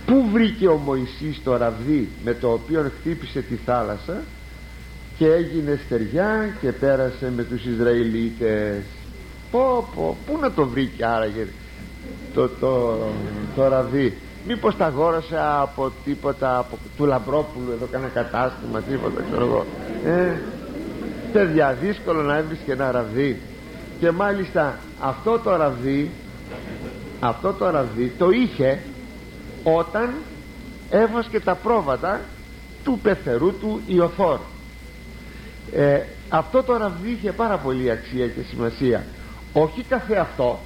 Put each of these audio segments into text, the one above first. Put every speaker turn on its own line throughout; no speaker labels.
Πού βρήκε ο Μωυσής το ραβδί με το οποίο χτύπησε τη θάλασσα και έγινε στεριά και πέρασε με τους Ισραηλίτες? Πού να το βρήκε άραγε το ραβδί? Μήπως τα αγόρασε από τίποτα, από του Λαμπρόπουλου εδώ κάνα κατάστημα, τίποτα ξέρω εγώ? Παιδιά, δύσκολο να έβρισκε ένα ραβδί. Και μάλιστα αυτό το ραβδί το είχε όταν έβασκε τα πρόβατα του πεθερού του Ιωθόρ. Αυτό το ραβδί είχε πάρα πολύ αξία και σημασία, όχι καθεαυτό,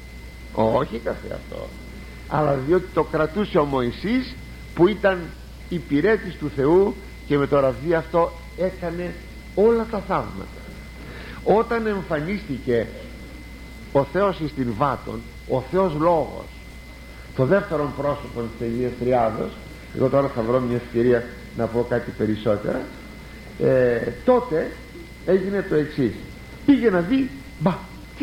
αλλά διότι το κρατούσε ο Μωυσής, που ήταν υπηρέτης του Θεού, και με το ραβδί αυτό έκανε όλα τα θαύματα. Όταν εμφανίστηκε ο Θεός στην Βάτων, ο Θεός Λόγος, το δεύτερο πρόσωπο της Αγίας Τριάδος, εγώ τώρα θα βρω μια ευκαιρία να πω κάτι περισσότερα, τότε έγινε το εξής. Πήγε να δει, τι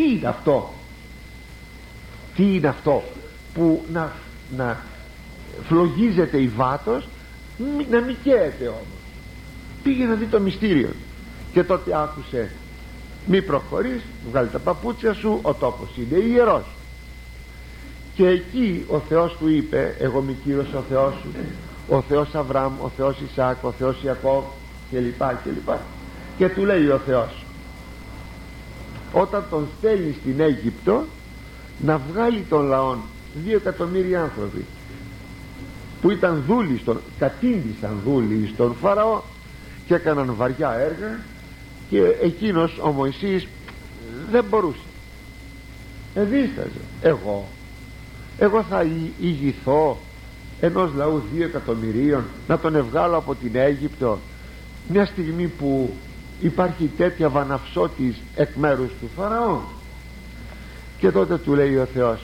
είναι αυτό που να φλογίζεται η Βάτος, να μην καίεται όμως. Πήγε να δει το μυστήριο, και τότε άκουσε: μη προχωρείς, βγάλει τα παπούτσια σου, ο τόπος είναι ιερός. Και εκεί ο Θεός του είπε: εγώ μη Κύριος ο Θεός σου, ο Θεός Αβραάμ, ο Θεός Ισαάκ, ο Θεός Ιακώβ, κλπ. Και του λέει ο Θεός, όταν τον στέλνει στην Αίγυπτο να βγάλει τον λαόν, 2 εκατομμύρια άνθρωποι που ήταν δούλοι, κατήντησαν δούλοι στον Φαραώ και έκαναν βαριά έργα, και εκείνος ο Μωυσής δεν μπορούσε, δίσταζε. Εγώ θα ηγηθώ ενός λαού 2 εκατομμυρίων, να τον ευγάλω από την Αίγυπτο, μια στιγμή που υπάρχει τέτοια βαναυσότης εκ μέρους του Φαραώ? Και τότε του λέει ο Θεός: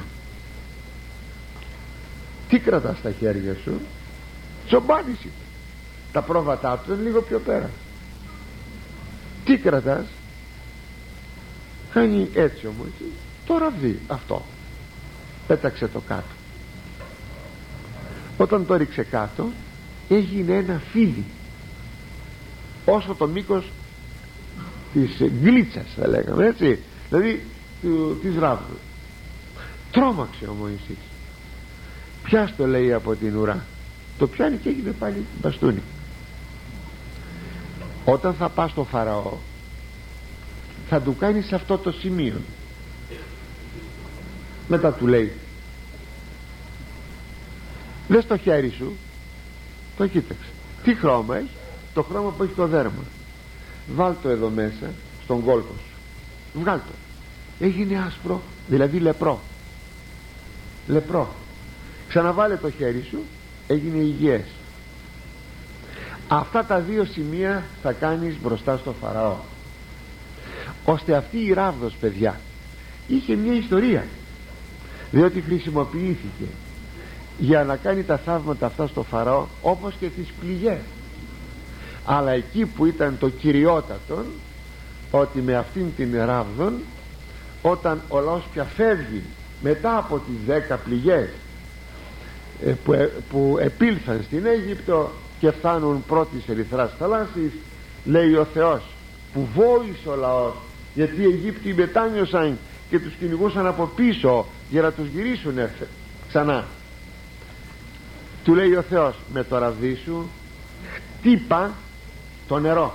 τι κρατάς στα χέρια σου? Τσομπάνιση. Τα πρόβατά του είναι λίγο πιο πέρα. Τι κρατάς? Κάνει έτσι όμως, το ραβδί αυτό. Πέταξε το κάτω. Όταν το ρίξε κάτω, έγινε ένα φίδι όσο το μήκος της γκλίτσας, θα λέγαμε, έτσι, δηλαδή της ράβδου. Τρόμαξε ο Μωυσής. Πιάστο, λέει, από την ουρά. Το πιάνει και έγινε πάλι μπαστούνι. Όταν θα πας στο Φαραώ, θα του κάνει σε αυτό το σημείο. Μετά του λέει: δες το χέρι σου, το κοίταξε, τι χρώμα έχει? Το χρώμα που έχει το δέρμα. Βάλ το εδώ μέσα στον κόλπο σου, βγάλ το. Έγινε άσπρο, δηλαδή λεπρό. Ξαναβάλε το χέρι σου, έγινε υγιές. Αυτά τα 2 σημεία θα κάνεις μπροστά στο Φαραώ. Ώστε αυτή η ράβδος, παιδιά, είχε μια ιστορία, διότι χρησιμοποιήθηκε για να κάνει τα θαύματα αυτά στο Φαραώ, όπως και τις πληγές. Αλλά εκεί που ήταν το κυριότατο, ότι με αυτήν την ράβδον, όταν ο λαός πια φεύγει μετά από τις 10 πληγές που επήλθαν στην Αίγυπτο και φτάνουν πρώτης ερυθράς θαλάσσης, λέει ο Θεός, που βόησε ο λαός, γιατί οι Αιγύπτιοι μετάνιωσαν και τους κυνηγούσαν από πίσω για να τους γυρίσουν ξανά. Του λέει ο Θεός: με το ραβδί σου χτύπα το νερό.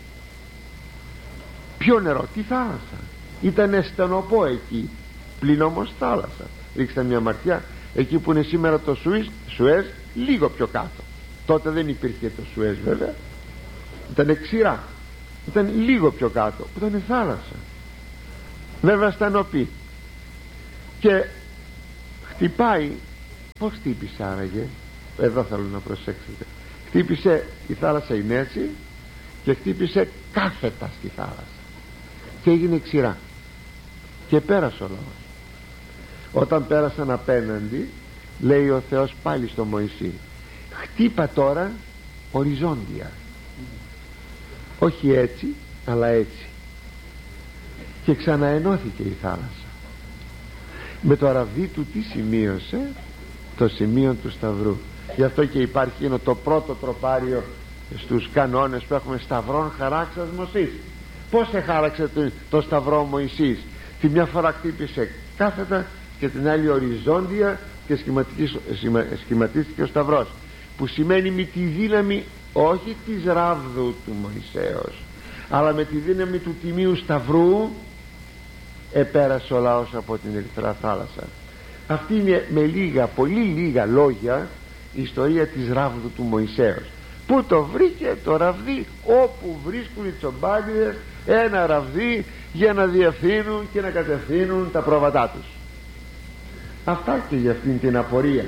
Ποιο νερό? Τη θάλασσα. Ήτανε στενοπό εκεί, πλην όμως θάλασσα. Ρίξτε μια ματιά εκεί που είναι σήμερα το Σουέζ, λίγο πιο κάτω. Τότε δεν υπήρχε το Σουέζ, βέβαια, ήταν ξηρά, ήταν λίγο πιο κάτω που ήταν θάλασσα, βέβαια στενοπή. Και χτυπάει. Πως χτύπησε άραγε? Εδώ θέλω να προσέξετε. Χτύπησε, η θάλασσα είναι έτσι, και χτύπησε κάθετα στη θάλασσα και έγινε ξηρά και πέρασε ο λαός. Όταν πέρασαν απέναντι, λέει ο Θεός πάλι στο Μωυσή: χτύπα τώρα οριζόντια, όχι έτσι αλλά έτσι. Και ξαναενώθηκε η θάλασσα. Με το ραβδί του τι σημείωσε? το σημείο του σταυρού. Γι' αυτό και υπάρχει το πρώτο τροπάριο στους κανόνες που έχουμε: σταυρών χαράξας Μωσής. Πως εχάραξε το σταυρό Μωυσής? Τη μια φορά χτύπησε κάθετα και την άλλη οριζόντια και σχηματίστηκε ο σταυρός, που σημαίνει με τη δύναμη όχι της ράβδου του Μωυσέως, αλλά με τη δύναμη του τιμίου σταυρού επέρασε ο λαός από την Ερυθρά θάλασσα. Αυτή είναι με λίγα, πολύ λίγα λόγια, η ιστορία της ράβδου του Μωυσέως. Πού το βρήκε το ραβδί? Όπου βρίσκουν οι τσομπάνιδες ένα ραβδί για να διευθύνουν και να κατευθύνουν τα πρόβατά τους. Αυτά και για αυτήν την απορία.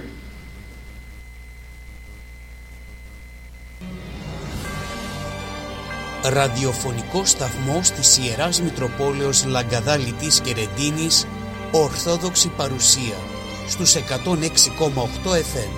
Ραδιοφωνικό σταθμός της Ιεράς Μητροπόλεως Λαγκαδά Λιτής και Ρεντίνης, Ορθόδοξη παρουσία στους 106,8 FM.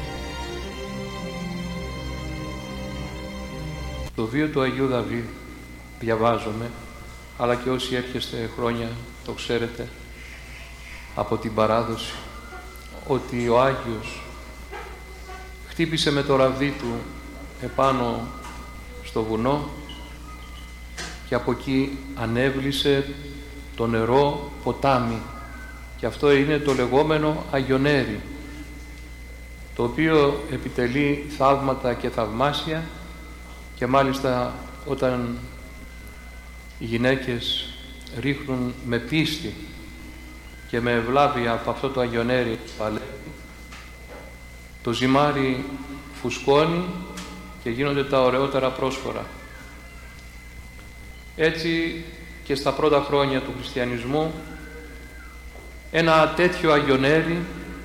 Το βίο του Αγίου Δαβίδ διαβάζομαι, αλλά και όσοι έρχεστε χρόνια το ξέρετε από την παράδοση, ότι ο Άγιος χτύπησε με το ραβδί του επάνω στο βουνό και από εκεί ανέβλησε το νερό ποτάμι, και αυτό είναι το λεγόμενο Αγιονέρι, το οποίο επιτελεί θαύματα και θαυμάσια. Και μάλιστα όταν οι γυναίκες ρίχνουν με πίστη και με ευλάβεια από αυτό το Αγιονέρι παλεύει, το ζυμάρι φουσκώνει και γίνονται τα ωραιότερα πρόσφορα. Έτσι και στα πρώτα χρόνια του χριστιανισμού ένα τέτοιο Αγιονέρι,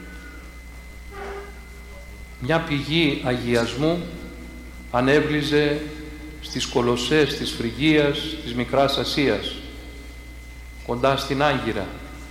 μια πηγή αγιασμού, ανέβλυζε στις Κολοσσές της Φρυγίας της Μικράς Ασίας, κοντά στην Άγκυρα.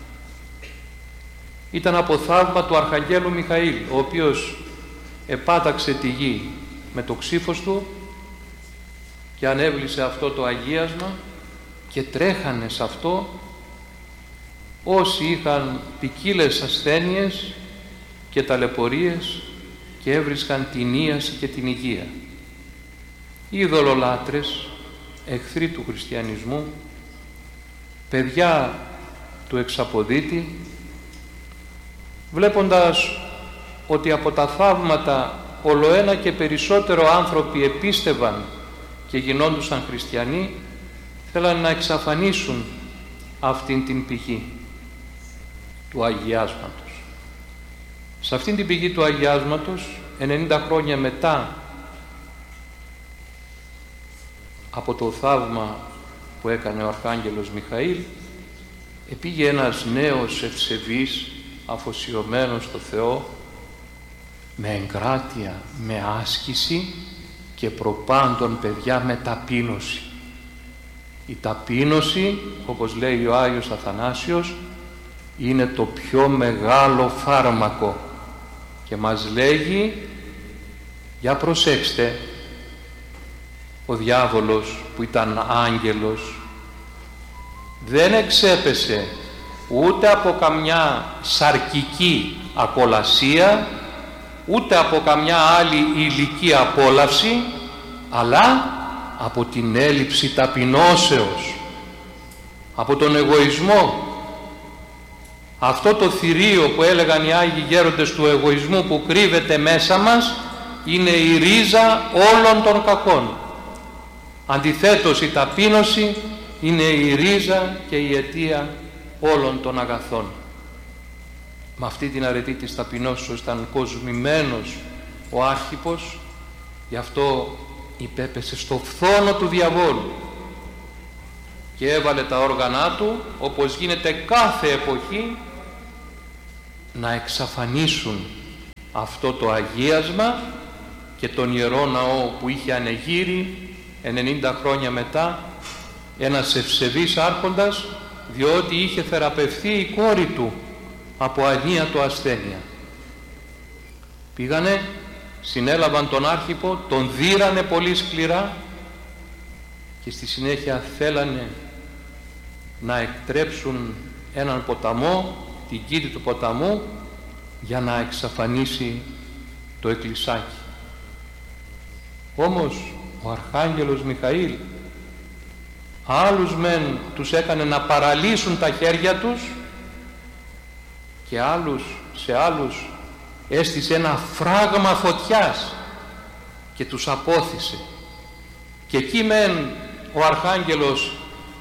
Ήταν από θαύμα του Αρχαγγέλου Μιχαήλ, ο οποίος επάταξε τη γη με το ξύφος του και ανέβλυσε αυτό το αγίασμα, και τρέχανε σε αυτό όσοι είχαν ποικίλες ασθένειες και ταλαιπωρίες και έβρισκαν την ίαση και την υγεία. Οι ειδωλολάτρες, εχθροί του χριστιανισμού, παιδιά του εξαποδίτη, βλέποντας ότι από τα θαύματα ολοένα και περισσότερο άνθρωποι επίστευαν και γινόντουσαν χριστιανοί, θέλαν να εξαφανίσουν αυτήν την πηγή του αγιάσματος. Σε αυτήν την πηγή του αγιάσματος, 90 χρόνια μετά από το θαύμα που έκανε ο Αρχάγγελος Μιχαήλ, επήγε ένας νέος ευσεβής, αφοσιωμένος στο Θεό, με εγκράτεια, με άσκηση και προπάντων, παιδιά, με ταπείνωση. Η ταπείνωση, όπως λέει ο Άγιος Αθανάσιος, είναι το πιο μεγάλο φάρμακο, και μας λέγει, για προσέξτε, ο διάβολος που ήταν άγγελος δεν εξέπεσε ούτε από καμιά σαρκική ακολασία, ούτε από καμιά άλλη υλική απόλαυση, αλλά από την έλλειψη ταπεινώσεως, από τον εγωισμό. Αυτό το θηρίο που έλεγαν οι Άγιοι Γέροντες του εγωισμού που κρύβεται μέσα μας είναι η ρίζα όλων των κακών. Αντιθέτως, η ταπείνωση είναι η ρίζα και η αιτία όλων των αγαθών. Με αυτή την αρετή της ταπεινώσεως ήταν κοσμημένος ο Άρχιππος, γι' αυτό υπέπεσε στο φθόνο του διαβόλου και έβαλε τα όργανά του, όπως γίνεται κάθε εποχή, να εξαφανίσουν αυτό το αγίασμα και τον Ιερό Ναό που είχε ανεγείρει 90 χρόνια μετά ένας ευσεβής άρχοντας, διότι είχε θεραπευθεί η κόρη του από ανίατο ασθένεια. Πήγανε, συνέλαβαν τον Άρχιππο, τον δίρανε πολύ σκληρά και στη συνέχεια θέλανε να εκτρέψουν έναν ποταμό, την κήτη του ποταμού, για να εξαφανίσει το εκκλησάκι. Όμως ο Αρχάγγελος Μιχαήλ άλλους μεν τους έκανε να παραλύσουν τα χέρια τους και σε άλλους έστησε ένα φράγμα φωτιάς και τους απόθυσε. Και εκεί μεν ο Αρχάγγελος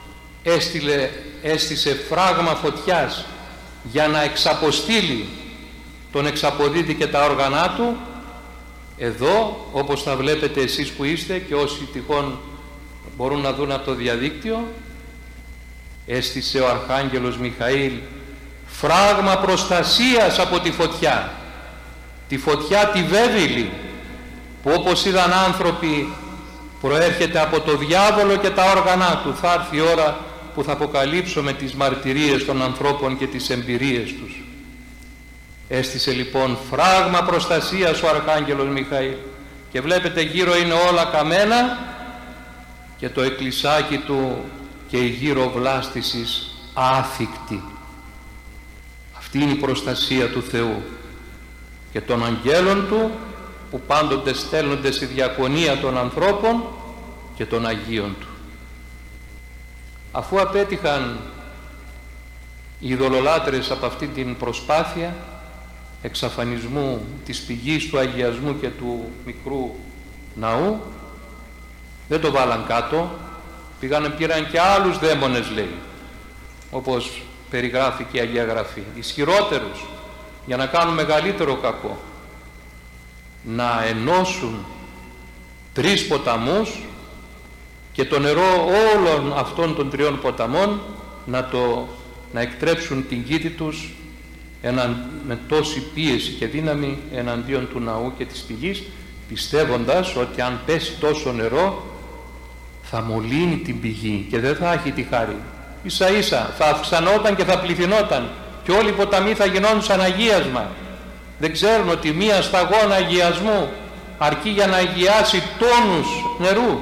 έστησε φράγμα φωτιάς για να εξαποστείλει τον εξαποδίτη και τα όργανά του. Εδώ, όπως θα βλέπετε εσείς που είστε και όσοι τυχόν μπορούν να δουν από το διαδίκτυο, έστησε ο Αρχάγγελος Μιχαήλ φράγμα προστασίας από τη φωτιά, τη φωτιά τη βέβυλη, που όπως είδαν άνθρωποι προέρχεται από το διάβολο και τα όργανά του. Θα έρθει η ώρα που θα αποκαλύψουμε τις μαρτυρίες των ανθρώπων και τις εμπειρίες τους. Έστησε λοιπόν φράγμα προστασίας ο Αρχάγγελος Μιχαήλ και βλέπετε γύρω είναι όλα καμένα και το εκκλησάκι του και η γύρω βλάστησης άθικτη. Αυτή είναι η προστασία του Θεού και των αγγέλων του που πάντοτε στέλνονται στη διακονία των ανθρώπων και των Αγίων του. Αφού απέτυχαν οι ειδωλολάτρες από αυτή την προσπάθεια εξαφανισμού της πηγής του αγιασμού και του μικρού ναού, δεν το βάλαν κάτω, πήραν και άλλους δαίμονες, λέει, όπως περιγράφει και η Αγία Γραφή, ισχυρότερους, για να κάνουν μεγαλύτερο κακό, να ενώσουν 3 ποταμούς και το νερό όλων αυτών των 3 ποταμών να εκτρέψουν την κήτη τους με τόση πίεση και δύναμη εναντίον του ναού και της πηγής, πιστεύοντας ότι αν πέσει τόσο νερό θα μολύνει την πηγή και δεν θα έχει τη χάρη. Ίσα ίσα θα αυξανόταν και θα πληθυνόταν και όλοι οι ποταμοί θα γινόντουσαν αγίασμα. Δεν ξέρουν ότι μία σταγόνα αγιασμού αρκεί για να αγιάσει τόνους νερού.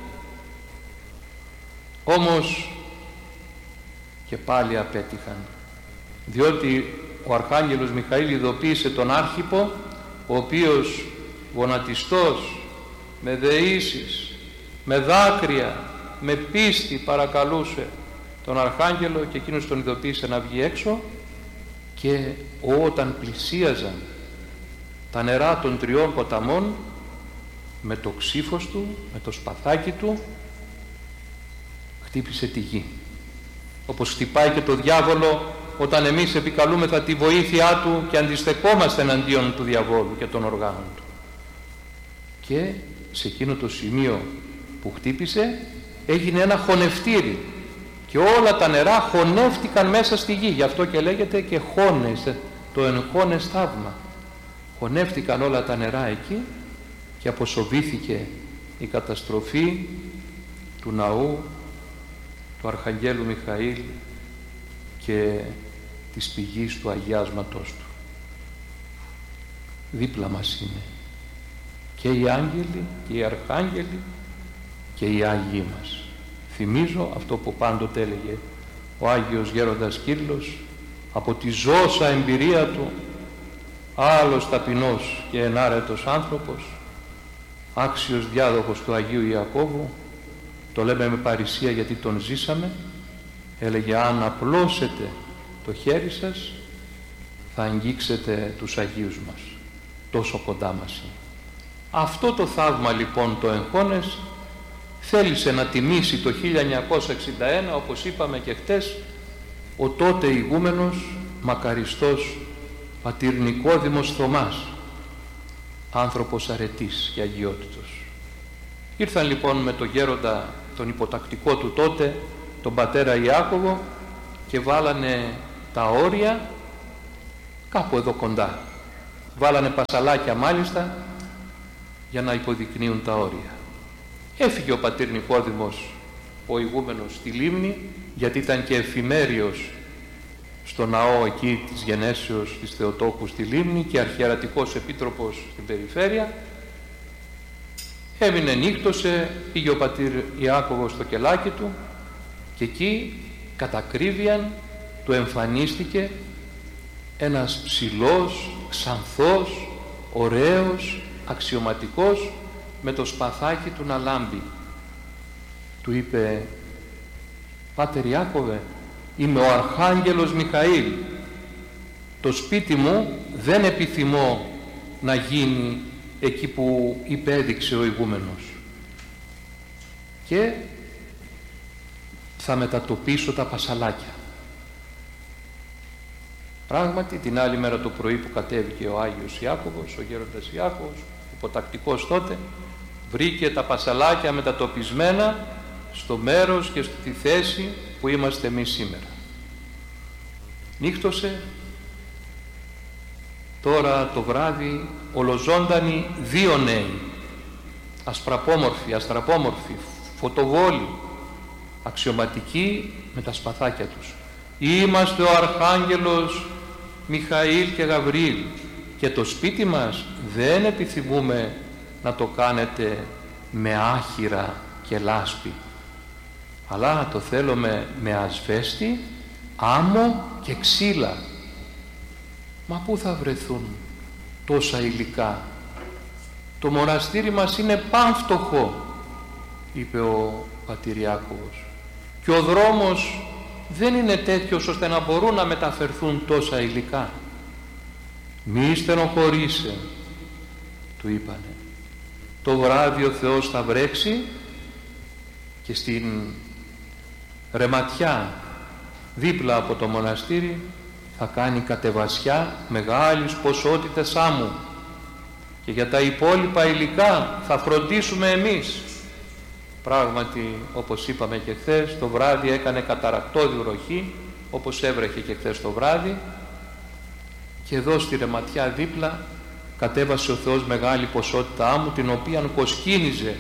Όμως και πάλι απέτυχαν, διότι ο Αρχάγγελος Μιχαήλ ειδοποίησε τον Άρχιπο, ο οποίος γονατιστός, με δεήσεις, με δάκρυα, με πίστη παρακαλούσε τον Αρχάγγελο και εκείνος τον ειδοποίησε να βγει έξω και όταν πλησίαζαν τα νερά των 3 ποταμών με το ξύφος του, με το σπαθάκι του χτύπησε τη γη, όπως χτυπάει και το διάβολο όταν εμείς επικαλούμεθα τη βοήθειά του και αντιστεκόμαστε εναντίον του διαβόλου και των οργάνων του. Και σε εκείνο το σημείο που χτύπησε έγινε ένα χωνευτήρι και όλα τα νερά χωνεύτηκαν μέσα στη γη, γι' αυτό και λέγεται και χώνες, το εγχώνες θαύμα. Χωνεύτηκαν όλα τα νερά εκεί και αποσοβήθηκε η καταστροφή του ναού του Αρχαγγέλου Μιχαήλ και της πηγής του αγιάσματός του. Δίπλα μας είναι και οι άγγελοι και οι αρχάγγελοι και οι Άγιοι μας. Θυμίζω αυτό που πάντοτε έλεγε ο Άγιος Γέροντας Κύρλος από τη ζώσα εμπειρία του, άλλος ταπεινός και ενάρετος άνθρωπος, άξιος διάδοχος του Αγίου Ιακώβου, το λέμε με παρησία γιατί τον ζήσαμε, έλεγε αν απλώσετε το χέρι σας θα αγγίξετε τους Αγίους μας, τόσο κοντά μας είναι. Αυτό το θαύμα λοιπόν το εγχώνες θέλησε να τιμήσει το 1961, όπως είπαμε και χτες, ο τότε ηγούμενος μακαριστός πατήρ Νικόδημος Θωμάς, άνθρωπος αρετής και αγιότητος. Ήρθαν λοιπόν με τον γέροντα, τον υποτακτικό του τότε, τον πατέρα Ιάκωβο, και βάλανε τα όρια κάπου εδώ κοντά. Βάλανε πασαλάκια μάλιστα για να υποδεικνύουν τα όρια. Έφυγε ο πατήρ Νικόδημος, ο ηγούμενος, στη Λίμνη, γιατί ήταν και εφημέριος στο ναό εκεί της Γενέσεως της Θεοτόκου στη Λίμνη και αρχιερατικός επίτροπος στην περιφέρεια. Έμεινε, νύχτωσε, πήγε ο πατήρ Ιάκωβος στο κελάκι του και εκεί κατά ακρίβειαν του εμφανίστηκε ένας ψηλός, ξανθός, ωραίος, αξιωματικός, με το σπαθάκι του να λάμπει. Του είπε: «Πάτερ Ιάκωβε, είμαι ο Αρχάγγελος Μιχαήλ. Το σπίτι μου δεν επιθυμώ να γίνει εκεί που υπέδειξε ο ηγούμενος και θα μετατοπίσω τα πασαλάκια». Πράγματι την άλλη μέρα το πρωί που κατέβηκε ο Άγιος Ιάκωβος, ο γέροντας Ιάκωβος, υποτακτικός τότε, βρήκε τα πασαλάκια μετατοπισμένα στο μέρος και στη θέση που είμαστε εμείς σήμερα. Νύχτωσε. Τώρα το βράδυ ολοζώντανοι δύο νέοι, ασπραπόμορφοι, αστραπόμορφοι, φωτοβόλοι, αξιωματικοί με τα σπαθάκια τους. Είμαστε ο Αρχάγγελος Μιχαήλ και Γαβριήλ και το σπίτι μας δεν επιθυμούμε να το κάνετε με άχυρα και λάσπη, αλλά το θέλουμε με ασβέστη, άμμο και ξύλα. Μα πού θα βρεθούν τόσα υλικά? Το μοναστήρι μας είναι πανφτωχό, είπε ο πατήρ Ιάκωβος, και ο δρόμος δεν είναι τέτοιος ώστε να μπορούν να μεταφερθούν τόσα υλικά. Μη στενοχωρείσαι, του είπανε. Το βράδυ ο Θεός θα βρέξει και στην Ρεματιά δίπλα από το μοναστήρι θα κάνει κατεβασιά μεγάλης ποσότητες άμμου και για τα υπόλοιπα υλικά θα φροντίσουμε εμείς. Πράγματι, όπως είπαμε και χθες, το βράδυ έκανε καταρακτώδη βροχή, όπως έβρεχε και χθες το βράδυ, και εδώ στη Ρεματιά δίπλα κατέβασε ο Θεός μεγάλη ποσότητα άμμου, την οποία κοσκίνιζε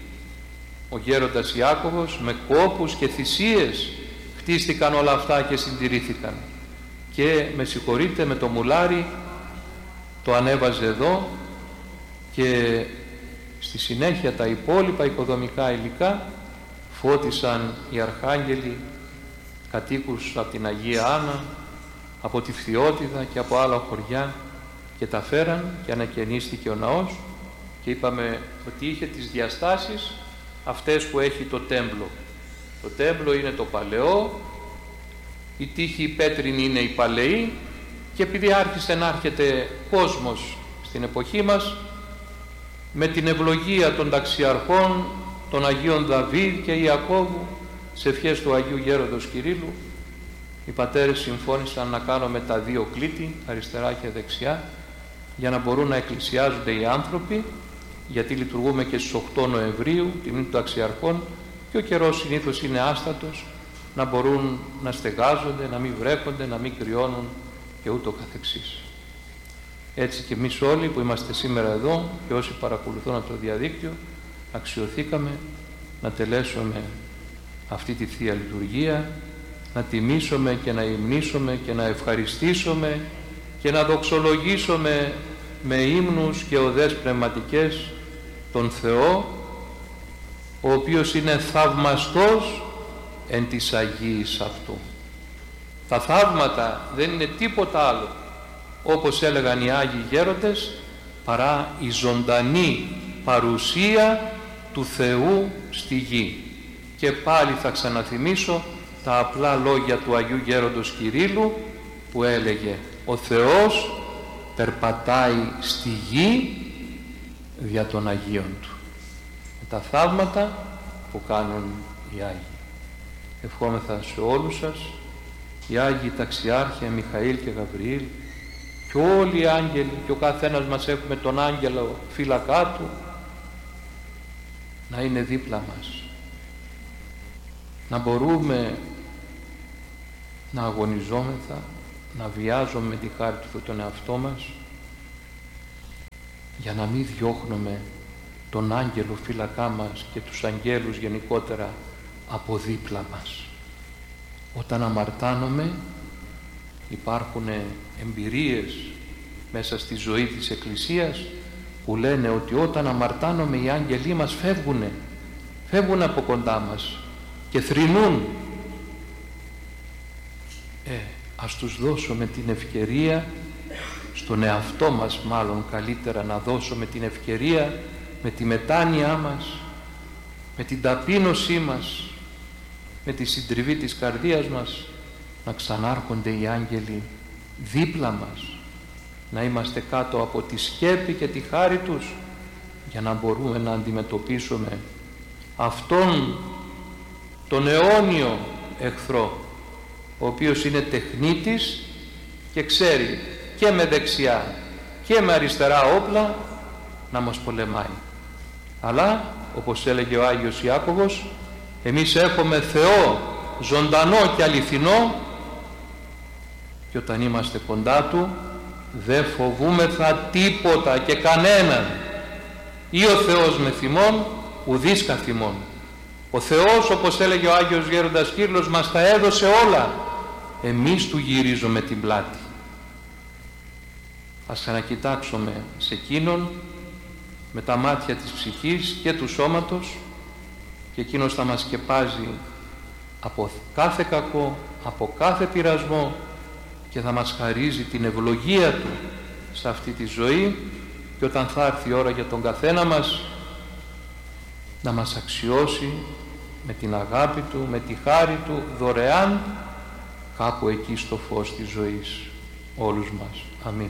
ο γέροντας Ιάκωβος, με κόπους και θυσίες χτίστηκαν όλα αυτά και συντηρήθηκαν. Και με συγχωρείτε, με το μουλάρι το ανέβαζε εδώ και στη συνέχεια τα υπόλοιπα οικοδομικά υλικά φώτισαν οι αρχάγγελοι κατοίκους από την Αγία Άννα, από τη Φθιώτιδα και από άλλα χωριά, και τα φέραν και ανακαινίστηκε ο ναός και είπαμε ότι είχε τις διαστάσεις αυτές που έχει το τέμπλο. Το τέμπλο είναι το παλαιό, η τείχη η πέτρινη είναι η παλαιή, και επειδή άρχισε να έρχεται κόσμος στην εποχή μας, με την ευλογία των ταξιαρχών, των Αγίων Δαβίδ και Ιακώβου, σε ευχές του Αγίου Γέροντος Κυρίλλου, οι πατέρες συμφώνησαν να κάνουμε τα δύο κλίτη, αριστερά και δεξιά, για να μπορούν να εκκλησιάζονται οι άνθρωποι, γιατί λειτουργούμε και στις 8 Νοεμβρίου, τη μνήμη των ταξιαρχών, και ο καιρός συνήθως είναι άστατος, να μπορούν να στεγάζονται, να μην βρέχονται, να μην κρυώνουν και ούτω καθεξής. Έτσι και εμείς όλοι που είμαστε σήμερα εδώ και όσοι παρακολουθούν από το διαδίκτυο, αξιωθήκαμε να τελέσουμε αυτή τη Θεία Λειτουργία, να τιμήσουμε και να υμνήσουμε και να ευχαριστήσουμε και να δοξολογήσουμε με ύμνους και οδές πνευματικές τον Θεό, ο οποίος είναι θαυμαστός εν της Αγίης αυτού. Τα θαύματα δεν είναι τίποτα άλλο, όπως έλεγαν οι Άγιοι Γέροντες, παρά η ζωντανή παρουσία του Θεού στη γη. Και πάλι θα ξαναθυμίσω τα απλά λόγια του Αγίου Γέροντος Κυρίλλου που έλεγε: ο Θεός περπατάει στη γη δια των Αγίων Του. Τα θαύματα που κάνουν οι Άγιοι. Ευχόμεθα σε όλους σας, οι Άγιοι Ταξιάρχοι Μιχαήλ και Γαβριήλ και όλοι οι άγγελοι, και ο καθένας μας έχουμε τον άγγελο φύλακά του, να είναι δίπλα μας, να μπορούμε να αγωνιζόμεθα, να βιάζουμε με τη χάρη του Θεού τον εαυτό μας, για να μην διώχνουμε τον άγγελο φύλακά μας και τους αγγέλους γενικότερα από δίπλα μας. Όταν αμαρτάνομαι, υπάρχουν εμπειρίες μέσα στη ζωή της Εκκλησίας που λένε ότι όταν αμαρτάνομαι οι άγγελοι μας φεύγουν από κοντά μας και θρηνούν. ας τους δώσουμε την ευκαιρία, στον εαυτό μας μάλλον καλύτερα, να δώσουμε την ευκαιρία με τη μετάνοιά μας, με την ταπείνωσή μας, με τη συντριβή της καρδίας μας, να ξανάρχονται οι άγγελοι δίπλα μας, να είμαστε κάτω από τη σκέπη και τη χάρη τους, για να μπορούμε να αντιμετωπίσουμε αυτόν τον αιώνιο εχθρό, ο οποίος είναι τεχνίτης και ξέρει και με δεξιά και με αριστερά όπλα να μας πολεμάει. Αλλά όπως έλεγε ο Άγιος Ιάκωβος, εμείς έχουμε Θεό ζωντανό και αληθινό, και όταν είμαστε κοντά Του δεν φοβούμεθα τίποτα και κανέναν. Ή ο Θεός με θυμών, ουδείς καθημών. Ο Θεός, όπως έλεγε ο Άγιος Γέροντας Κύρλος, μας τα έδωσε όλα, εμείς Του γυρίζουμε την πλάτη. Ας ξανακοιτάξουμε σε Εκείνον με τα μάτια της ψυχής και του σώματος, και Εκείνος θα μας σκεπάζει από κάθε κακό, από κάθε πειρασμό, και θα μας χαρίζει την ευλογία Του σε αυτή τη ζωή, και όταν θα έρθει η ώρα για τον καθένα μας να μας αξιώσει με την αγάπη Του, με τη χάρη Του, δωρεάν, κάπου εκεί στο φως της ζωής όλους μας. Αμήν.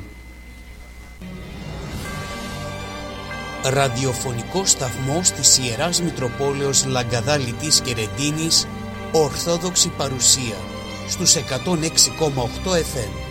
Ραδιοφωνικός σταθμός της Ιεράς Μητροπόλεως Λαγκαδάλητης και Ρεντίνης, Ορθόδοξη Παρουσία, στους 106,8 FM.